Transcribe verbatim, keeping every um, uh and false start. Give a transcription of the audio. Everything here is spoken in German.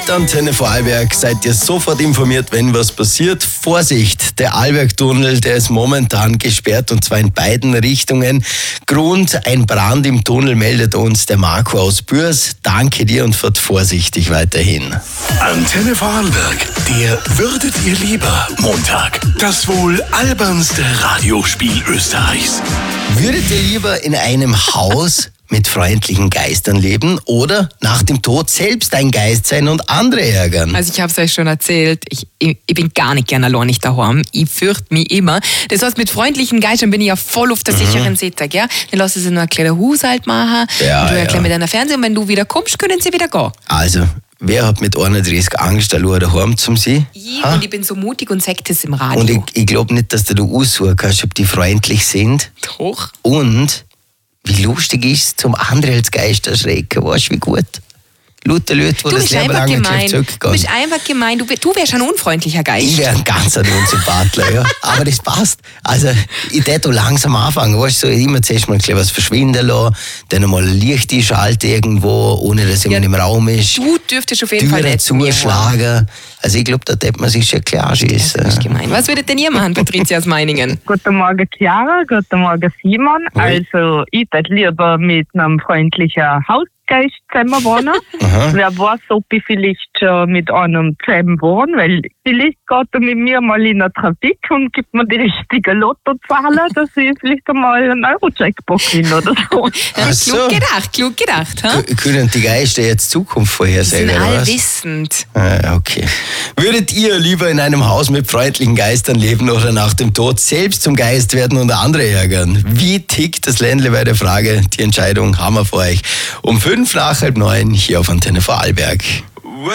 Antenne Vorarlberg, seid ihr sofort informiert, wenn was passiert. Vorsicht, der Arlbergtunnel, der ist momentan gesperrt und zwar in beiden Richtungen. Grund, ein Brand im Tunnel, meldet uns der Marco aus Bürs. Danke dir und fahrt vorsichtig weiterhin. Antenne Vorarlberg, der Würdet ihr lieber Montag. Das wohl albernste Radiospiel Österreichs. Würdet ihr lieber in einem Haus mit freundlichen Geistern leben oder nach dem Tod selbst ein Geist sein und andere ärgern? Also ich habe es euch schon erzählt, ich, ich, ich bin gar nicht gerne allein nicht daheim. Ich fürchte mich immer. Das heißt, mit freundlichen Geistern bin ich ja voll auf der sicheren Seite. Gell? Dann lassen sie noch ein kleines Haushalt machen, Ja, und du ja. erklärst mit deiner Fernseher und wenn du wieder kommst, können sie wieder gehen. Also, wer hat mit einunddreißig Angst, allein daheim zu sein? Ich, Ha? und ich bin so mutig und sag das im Radio. Und ich, ich glaube nicht, dass du da aussuchen kannst, ob die freundlich sind. Doch. Und wie lustig ist es, zum anderen als Geist erschrecken. Weißt du, wie gut? Lauter Leute, die Du das bist Leben einfach lang nicht gemein. Du zurückgehen. bist einfach gemein. Du, du wärst ein unfreundlicher Geist. Ich wäre ein ganz ein Unsympathler, ja. Aber das passt. Also, ich würde langsam anfangen. Weißt du, so immer zuerst mal ein bisschen was verschwinden lassen, dann einmal Licht einschalten irgendwo, ohne dass jemand Ja, im Raum ist. Du dürftest auf jeden Fall Türen nicht zu mir haben. zuschlagen. Also, ich glaube, da hätte man sich schon klar schießen. Das ist gemein. Was würdet denn ihr machen, Patricia aus Meiningen? Guten Morgen, Chiara. Guten Morgen, Simon. Hoi. Also, ich würde lieber mit einem freundlichen Hausgeist zusammen wohnen. Aha. Wer weiß, ob ich vielleicht schon mit einem zusammen wohne, weil vielleicht geht er mit mir mal in der Trafik und gibt mir die richtige Lottozahlen, dass ich vielleicht einmal einen Euro-Jackpot gewinne oder so. Ach so. Klug gedacht, klug gedacht. Ha? K- Können die Geister jetzt Zukunft Die vorhersagen, sind oder was? allwissend. Ah, okay. Würdet ihr lieber in einem Haus mit freundlichen Geistern leben oder nach dem Tod selbst zum Geist werden und andere ärgern? Wie tickt das Ländle bei der Frage? Die Entscheidung haben wir für euch. Um fünf nach halb neun hier auf Antenne Vorarlberg.